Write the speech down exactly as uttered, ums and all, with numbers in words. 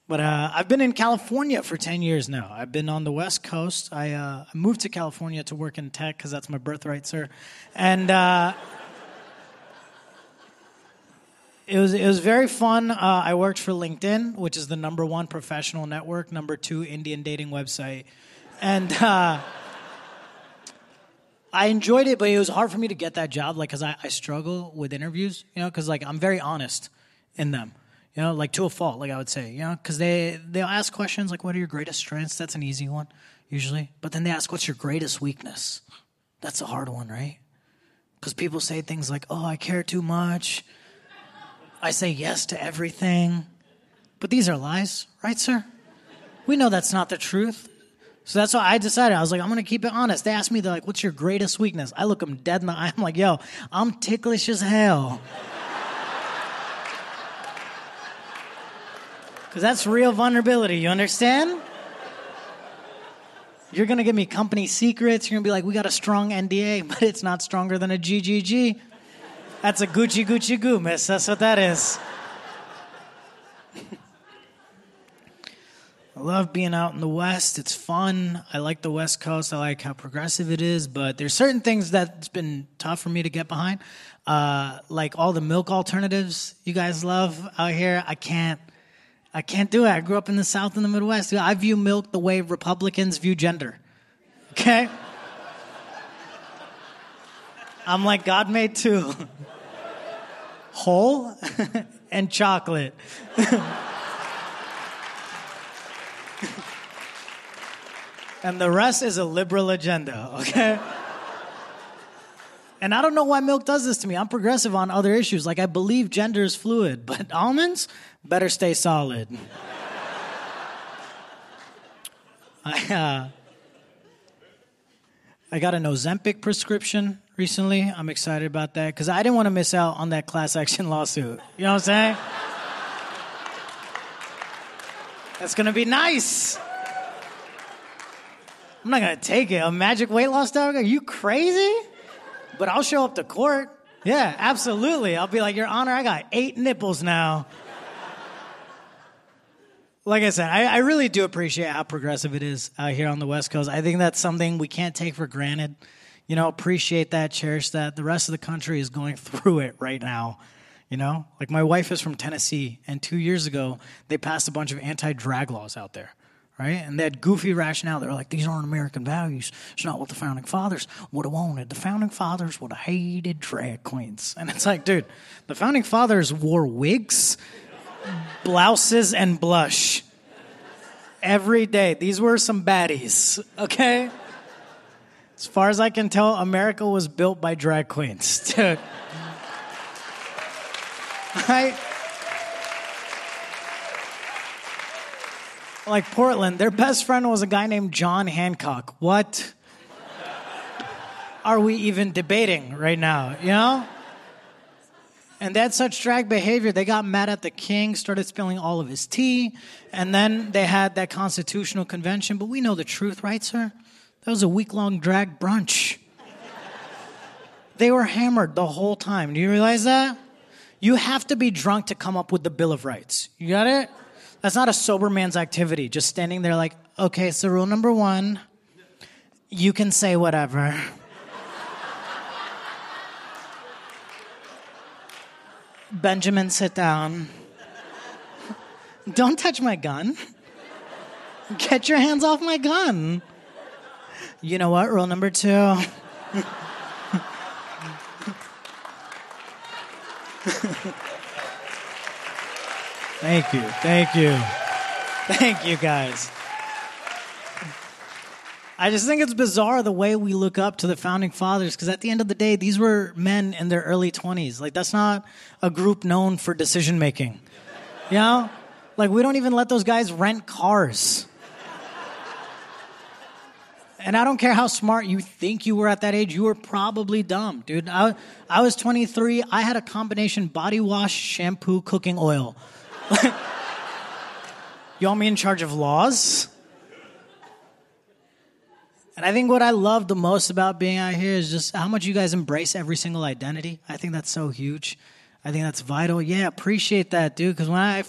But uh, I've been in California for ten years now. I've been on the West Coast. I, uh, I moved to California to work in tech because that's my birthright, sir. And uh, it was it was very fun. Uh, I worked for LinkedIn, which is the number one professional network, number two Indian dating website. And uh, I enjoyed it, but it was hard for me to get that job, like, because I, I struggle with interviews, you know, because, like, I'm very honest in them. You know, like to a fault, like I would say, you know, because they, they'll ask questions like, what are your greatest strengths? That's an easy one, usually. But then they ask, what's your greatest weakness? That's a hard one, right? Because people say things like, oh, I care too much. I say yes to everything. But these are lies, right, sir? We know that's not the truth. So that's why I decided. I was like, I'm going to keep it honest. They asked me, they're like, what's your greatest weakness? I look them dead in the eye. I'm like, yo, I'm ticklish as hell. Because that's real vulnerability, you understand? You're going to give me company secrets. You're going to be like, we got a strong N D A, but it's not stronger than a G G G. That's a Gucci Gucci Goo, miss. That's what that is. I love being out in the West. It's fun. I like the West Coast. I like how progressive it is. But there's certain things that's been tough for me to get behind. Uh, like all the milk alternatives you guys love out here. I can't. I can't do it. I grew up in the South and the Midwest. I view milk the way Republicans view gender. Okay? I'm like, God made two. Whole and chocolate. And the rest is a liberal agenda, okay? And I don't know why milk does this to me. I'm progressive on other issues. Like, I believe gender is fluid, but almonds better stay solid. I uh, I got an Ozempic prescription recently. I'm excited about that because I didn't want to miss out on that class action lawsuit. You know what I'm saying? That's going to be nice. I'm not going to take it. A magic weight loss dog? Are you crazy? But I'll show up to court. Yeah, absolutely. I'll be like, Your Honor, I got eight nipples now. Like I said, I, I really do appreciate how progressive it is out here on the West Coast. I think that's something we can't take for granted. You know, appreciate that, cherish that. The rest of the country is going through it right now. You know, like my wife is from Tennessee, and two years ago, they passed a bunch of anti-drag laws out there. Right? And they had goofy rationale. They were like, these aren't American values. It's not what the Founding Fathers would have wanted. The Founding Fathers would have hated drag queens. And it's like, dude, the Founding Fathers wore wigs, blouses, and blush every day. These were some baddies, okay? As far as I can tell, America was built by drag queens, dude. Right? Like Portland, their best friend was a guy named John Hancock. What are we even debating right now, you know? And they had such drag behavior, they got mad at the king, started spilling all of his tea, and then they had that constitutional convention. But we know the truth, right, sir? That was a week-long drag brunch. They were hammered the whole time. Do you realize that? You have to be drunk to come up with the Bill of Rights. You got it? That's not a sober man's activity. Just standing there like, okay, so rule number one, you can say whatever. Benjamin, sit down. Don't touch my gun. Get your hands off my gun. You know what? Rule number two. Thank you. Thank you. Thank you, guys. I just think it's bizarre the way we look up to the Founding Fathers, because at the end of the day, these were men in their early twenties. Like, that's not a group known for decision-making. You know? Like, we don't even let those guys rent cars. And I don't care how smart you think you were at that age, you were probably dumb, dude. I, I was twenty-three. I had a combination body wash, shampoo, cooking oil. You want me in charge of laws? And I think what I love the most about being out here is just how much you guys embrace every single identity. I think that's so huge. I think that's vital. Yeah, appreciate that, dude. Because when I